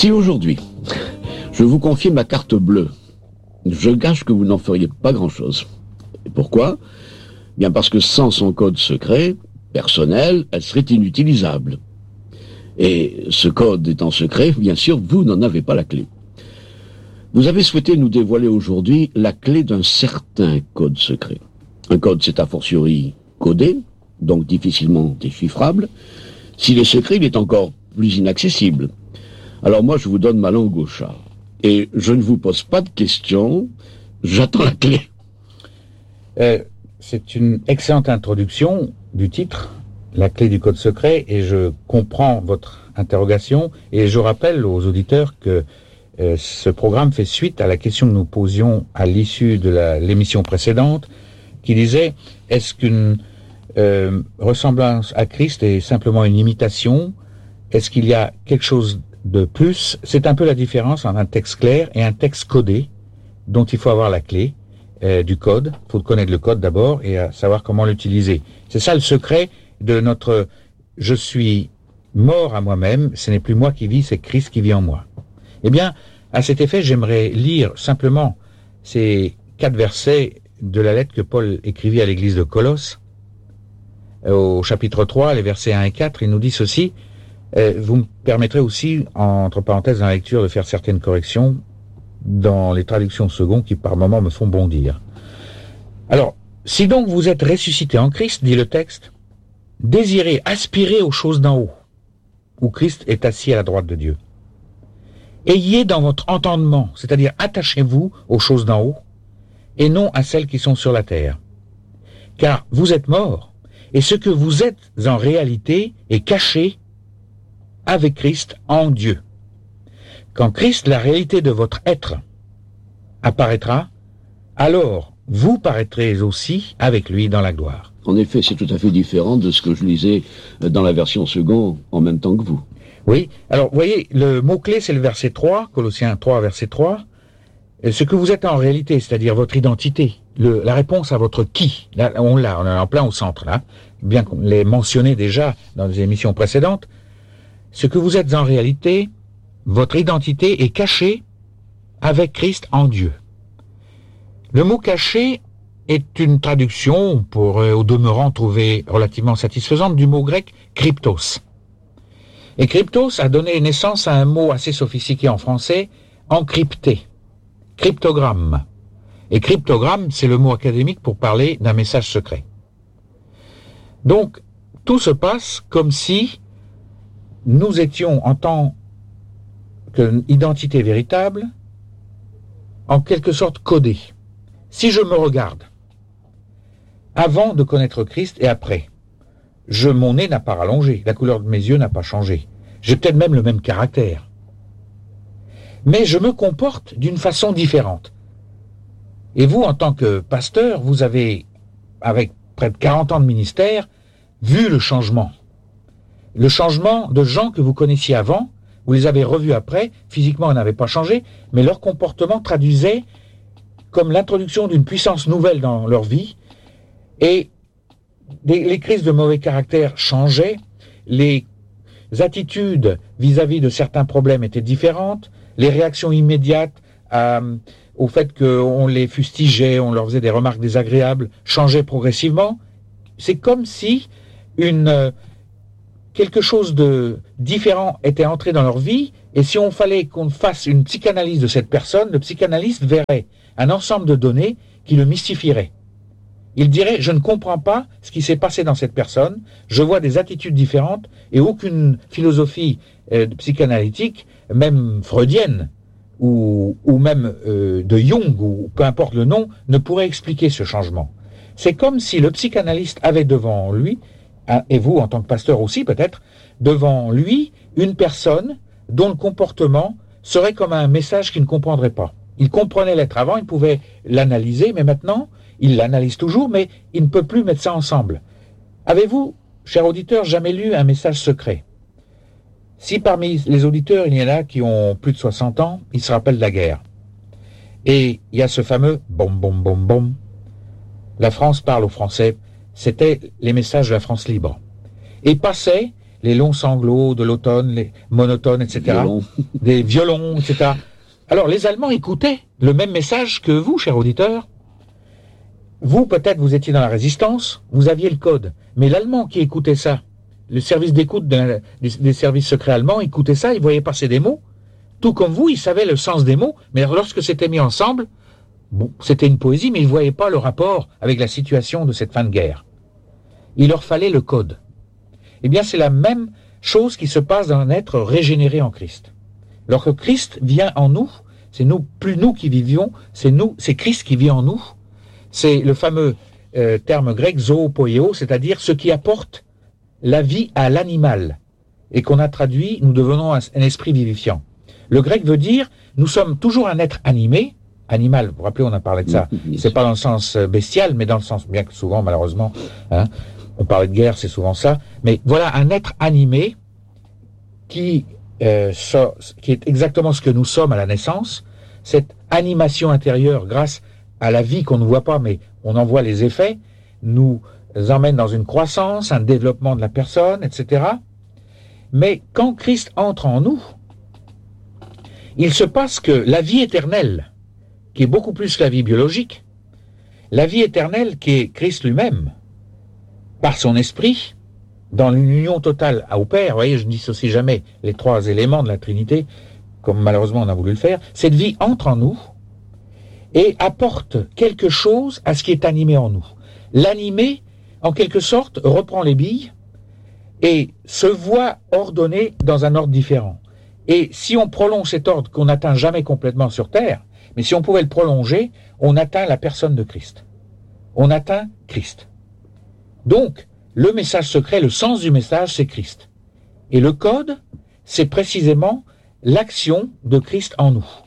Si aujourd'hui, je vous confie ma carte bleue, je gage que vous n'en feriez pas grand-chose. Et pourquoi ? Bien parce que sans son code secret, personnel, elle serait inutilisable. Et ce code étant secret, bien sûr, vous n'en avez pas la clé. Vous avez souhaité nous dévoiler aujourd'hui la clé d'un certain code secret. Un code, c'est a fortiori codé, donc difficilement déchiffrable. S'il est secret, il est encore plus inaccessible. Alors moi, je vous donne ma langue au chat. Et je ne vous pose pas de questions, j'attends la clé. C'est une excellente introduction du titre, la clé du code secret, et je comprends votre interrogation, et je rappelle aux auditeurs que ce programme fait suite à la question que nous posions à l'issue de l'émission précédente, qui disait, est-ce qu'une ressemblance à Christ est simplement une imitation? Est-ce qu'il y a quelque chose de plus? C'est un peu la différence entre un texte clair et un texte codé, dont il faut avoir la clé du code. Il faut connaître le code d'abord et savoir comment l'utiliser. C'est ça le secret de notre « je suis mort à moi-même, ce n'est plus moi qui vis, c'est Christ qui vit en moi ». Eh bien, à cet effet, j'aimerais lire simplement ces 4 versets de la lettre que Paul écrivit à l'église de Colosse. Au chapitre 3, les versets 1 et 4, il nous dit ceci. Vous me permettrez aussi, entre parenthèses dans la lecture, de faire certaines corrections dans les traductions secondes qui par moments me font bondir. Alors, si donc vous êtes ressuscité en Christ, dit le texte, désirez, aspirez aux choses d'en haut, où Christ est assis à la droite de Dieu. Ayez dans votre entendement, c'est-à-dire attachez-vous aux choses d'en haut, et non à celles qui sont sur la terre. Car vous êtes morts, et ce que vous êtes en réalité est caché avec Christ en Dieu. Quand Christ, la réalité de votre être, apparaîtra, alors vous paraîtrez aussi avec lui dans la gloire. En effet, c'est tout à fait différent de ce que je lisais dans la version seconde en même temps que vous. Oui, alors vous voyez, le mot-clé c'est le verset 3, Colossiens 3, verset 3. Ce que vous êtes en réalité, c'est-à-dire votre identité, la réponse à votre qui, là, on est en plein au centre, là, bien qu'on l'ait mentionné déjà dans les émissions précédentes. Ce que vous êtes en réalité, votre identité est cachée avec Christ en Dieu. Le mot caché est une traduction, on pourrait au demeurant trouver relativement satisfaisante, du mot grec kryptos. Et kryptos a donné naissance à un mot assez sophistiqué en français, encrypté, cryptogramme. Et cryptogramme, c'est le mot académique pour parler d'un message secret. Donc, tout se passe comme si nous étions, en tant qu'identité véritable, en quelque sorte codés. Si je me regarde, avant de connaître Christ et après, mon nez n'a pas rallongé, la couleur de mes yeux n'a pas changé. J'ai peut-être même le même caractère. Mais je me comporte d'une façon différente. Et vous, en tant que pasteur, vous avez, avec près de 40 ans de ministère, vu le changement. Le changement de gens que vous connaissiez avant, vous les avez revus après, physiquement ils n'avaient pas changé, mais leur comportement traduisait comme l'introduction d'une puissance nouvelle dans leur vie, et les crises de mauvais caractère changeaient, les attitudes vis-à-vis de certains problèmes étaient différentes, les réactions immédiates au fait qu'on les fustigeait, on leur faisait des remarques désagréables, changeaient progressivement. C'est comme si quelque chose de différent était entré dans leur vie, et si on fallait qu'on fasse une psychanalyse de cette personne, le psychanalyste verrait un ensemble de données qui le mystifierait. Il dirait, je ne comprends pas ce qui s'est passé dans cette personne, je vois des attitudes différentes, et aucune philosophie psychanalytique, même freudienne, ou même de Jung, ou peu importe le nom, ne pourrait expliquer ce changement. C'est comme si le psychanalyste avait devant lui, et vous en tant que pasteur aussi peut-être, devant lui une personne dont le comportement serait comme un message qu'il ne comprendrait pas. Il comprenait l'être avant, il pouvait l'analyser, mais maintenant, il l'analyse toujours, mais il ne peut plus mettre ça ensemble. Avez-vous, cher auditeur, jamais lu un message secret? Si parmi les auditeurs, il y en a qui ont plus de 60 ans, ils se rappellent de la guerre. Et il y a ce fameux « bom, bom, bom, bom ». La France parle aux Français, c'était les messages de la France libre. Et passaient les longs sanglots de l'automne, les monotones, etc. Des violons, etc. Alors, les Allemands écoutaient le même message que vous, cher auditeur. Vous, peut-être, vous étiez dans la résistance, vous aviez le code. Mais l'Allemand qui écoutait ça, le service d'écoute des services secrets allemands écoutait ça, il voyait passer des mots. Tout comme vous, il savait le sens des mots, mais lorsque c'était mis ensemble, bon, c'était une poésie, mais il ne voyait pas le rapport avec la situation de cette fin de guerre. Il leur fallait le code. Eh bien, c'est la même chose qui se passe dans un être régénéré en Christ. Lorsque Christ vient en nous, c'est nous, plus nous qui vivions, c'est Christ qui vit en nous. C'est le fameux terme grec zoopoieo, c'est-à-dire ce qui apporte la vie à l'animal, et qu'on a traduit, nous devenons un esprit vivifiant. Le grec veut dire, nous sommes toujours un être animé, animal, vous vous rappelez, on a parlé de ça, c'est pas dans le sens bestial, mais dans le sens, bien que souvent, malheureusement, hein, on parlait de guerre, c'est souvent ça, mais voilà, un être animé qui est exactement ce que nous sommes à la naissance, cette animation intérieure grâce à la vie qu'on ne voit pas, mais on en voit les effets, nous emmène dans une croissance, un développement de la personne, etc. Mais quand Christ entre en nous, il se passe que la vie éternelle, qui est beaucoup plus que la vie biologique, la vie éternelle qui est Christ lui-même, par son esprit, dans une union totale au Père, vous voyez, je ne dissocie jamais les trois éléments de la Trinité, comme malheureusement on a voulu le faire, cette vie entre en nous et apporte quelque chose à ce qui est animé en nous. L'animé, en quelque sorte, reprend les billes et se voit ordonné dans un ordre différent. Et si on prolonge cet ordre qu'on n'atteint jamais complètement sur Terre, mais si on pouvait le prolonger, on atteint la personne de Christ. On atteint Christ. Donc, le message secret, le sens du message, c'est Christ. Et le code, c'est précisément l'action de Christ en nous.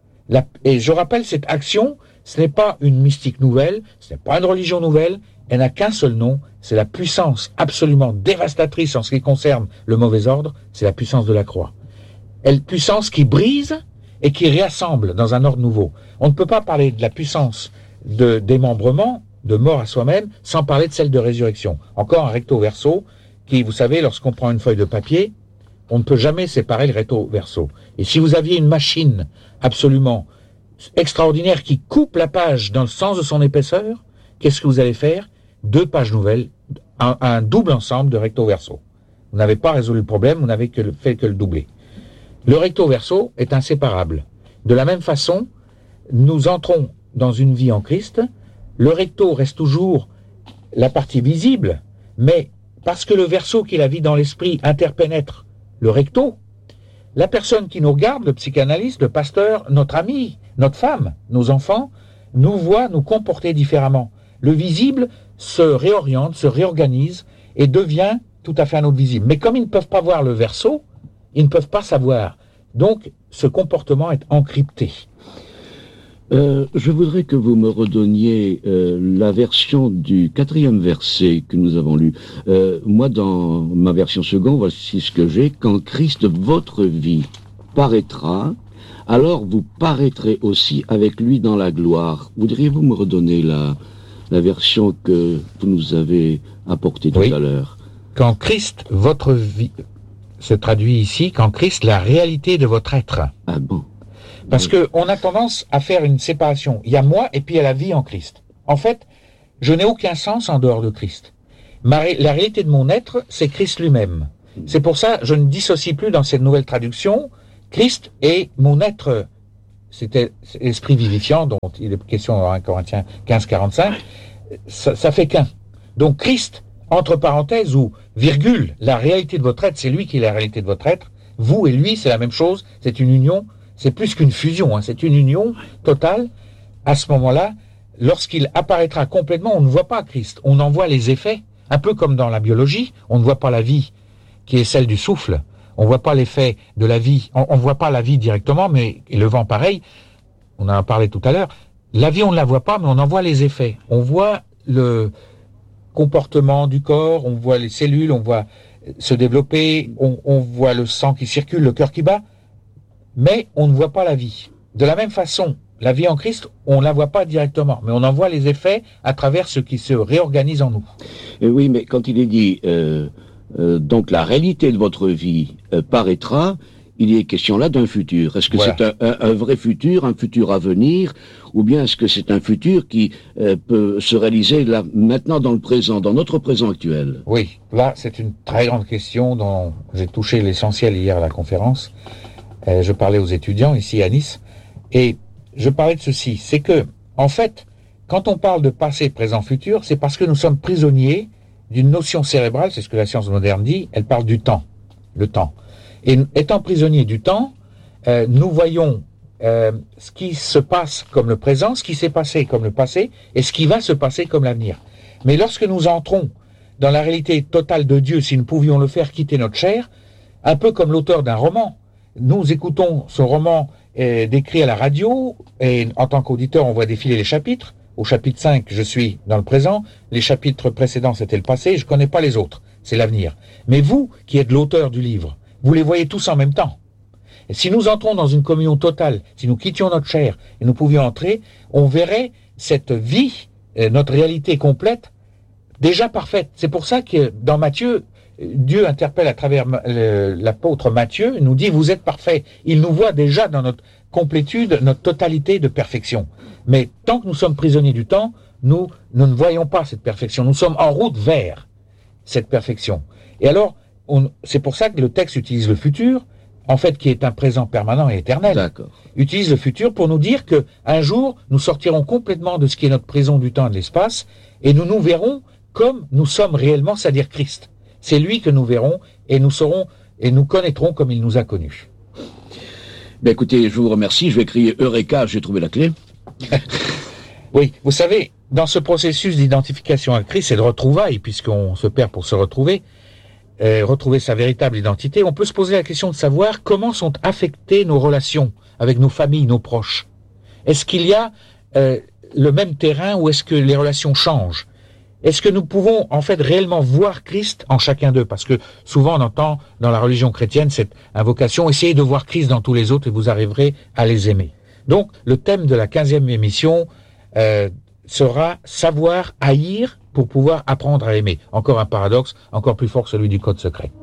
Et je rappelle, cette action, ce n'est pas une mystique nouvelle, ce n'est pas une religion nouvelle, elle n'a qu'un seul nom, c'est la puissance absolument dévastatrice en ce qui concerne le mauvais ordre, c'est la puissance de la croix. Puissance qui brise et qui réassemble dans un ordre nouveau. On ne peut pas parler de la puissance de démembrement, de mort à soi-même, sans parler de celle de résurrection. Encore un recto verso, qui, vous savez, lorsqu'on prend une feuille de papier, on ne peut jamais séparer le recto verso. Et si vous aviez une machine absolument extraordinaire qui coupe la page dans le sens de son épaisseur, qu'est-ce que vous allez faire? 2 pages nouvelles, un double ensemble de recto verso. Vous n'avez pas résolu le problème, vous n'avez fait que le doubler. Le recto verso est inséparable. De la même façon, nous entrons dans une vie en Christ, le recto reste toujours la partie visible, mais parce que le verso qui est la vie dans l'esprit interpénètre le recto, la personne qui nous regarde, le psychanalyste, le pasteur, notre ami, notre femme, nos enfants, nous voit nous comporter différemment. Le visible se réoriente, se réorganise et devient tout à fait un autre visible. Mais comme ils ne peuvent pas voir le verso, ils ne peuvent pas savoir. Donc, ce comportement est encrypté. Je voudrais que vous me redonniez la version du 4e verset que nous avons lu. Moi, dans ma version seconde, voici ce que j'ai. Quand Christ, votre vie, paraîtra, alors vous paraîtrez aussi avec lui dans la gloire. Voudriez-vous me redonner la version que vous nous avez apportée tout à l'heure? Quand Christ, votre vie, se traduit ici, quand Christ, la réalité de votre être. Ah bon? Parce qu'on a tendance à faire une séparation. Il y a moi et puis il y a la vie en Christ. En fait, je n'ai aucun sens en dehors de Christ. La réalité de mon être, c'est Christ lui-même. C'est pour ça, je ne dissocie plus dans cette nouvelle traduction, Christ est mon être. C'était l'esprit vivifiant dont il est question dans 1 Corinthiens 15-45. Ça fait qu'un. Donc Christ, entre parenthèses ou virgule, la réalité de votre être, c'est lui qui est la réalité de votre être. Vous et lui, c'est la même chose. C'est une union. C'est plus qu'une fusion, hein, c'est une union totale. À ce moment-là, lorsqu'il apparaîtra complètement, on ne voit pas Christ, on en voit les effets, un peu comme dans la biologie, on ne voit pas la vie qui est celle du souffle, on ne voit pas l'effet de la vie, on ne voit pas la vie directement, mais et le vent pareil, on en a parlé tout à l'heure, la vie on ne la voit pas, mais on en voit les effets, on voit le comportement du corps, on voit les cellules, on voit se développer, on voit le sang qui circule, le cœur qui bat, mais on ne voit pas la vie. De la même façon, la vie en Christ, on ne la voit pas directement, mais on en voit les effets à travers ce qui se réorganise en nous. Oui, mais quand il est dit donc la réalité de votre vie paraîtra, il est question là d'un futur. Est-ce que c'est un vrai futur, un futur à venir, ou bien est-ce que c'est un futur qui peut se réaliser là, maintenant dans le présent, dans notre présent actuel? Oui, là c'est une très grande question dont j'ai touché l'essentiel hier à la conférence. Je parlais aux étudiants ici à Nice, et je parlais de ceci, c'est que, en fait, quand on parle de passé, présent, futur, c'est parce que nous sommes prisonniers d'une notion cérébrale, c'est ce que la science moderne dit, elle parle du temps, le temps. Et étant prisonniers du temps, nous voyons ce qui se passe comme le présent, ce qui s'est passé comme le passé, et ce qui va se passer comme l'avenir. Mais lorsque nous entrons dans la réalité totale de Dieu, si nous pouvions le faire quitter notre chair, un peu comme l'auteur d'un roman, nous écoutons ce roman décrit à la radio, et en tant qu'auditeur, on voit défiler les chapitres. Au chapitre 5, je suis dans le présent, les chapitres précédents, c'était le passé, je ne connais pas les autres, c'est l'avenir. Mais vous, qui êtes l'auteur du livre, vous les voyez tous en même temps. Et si nous entrons dans une communion totale, si nous quittions notre chair et nous pouvions entrer, on verrait cette vie, notre réalité complète, déjà parfaite. C'est pour ça que dans Matthieu, Dieu interpelle à travers l'apôtre Matthieu, nous dit « Vous êtes parfaits ». Il nous voit déjà dans notre complétude, notre totalité de perfection. Mais tant que nous sommes prisonniers du temps, nous ne voyons pas cette perfection. Nous sommes en route vers cette perfection. Et alors, c'est pour ça que le texte utilise le futur, en fait, qui est un présent permanent et éternel. D'accord. Utilise le futur pour nous dire que un jour, nous sortirons complètement de ce qui est notre prison du temps et de l'espace, et nous nous verrons comme nous sommes réellement, c'est-à-dire Christ. C'est lui que nous verrons, et nous saurons, et nous connaîtrons comme il nous a connus. Ben écoutez, je vous remercie, je vais crier Eureka, j'ai trouvé la clé. Oui, vous savez, dans ce processus d'identification à Christ et de retrouvailles, puisqu'on se perd pour se retrouver, retrouver sa véritable identité, on peut se poser la question de savoir comment sont affectées nos relations avec nos familles, nos proches. Est-ce qu'il y a le même terrain ou est-ce que les relations changent? Est-ce que nous pouvons en fait réellement voir Christ en chacun d'eux? Parce que souvent on entend dans la religion chrétienne cette invocation, essayez de voir Christ dans tous les autres et vous arriverez à les aimer. Donc le thème de la 15e émission sera savoir haïr pour pouvoir apprendre à aimer. Encore un paradoxe, encore plus fort que celui du code secret.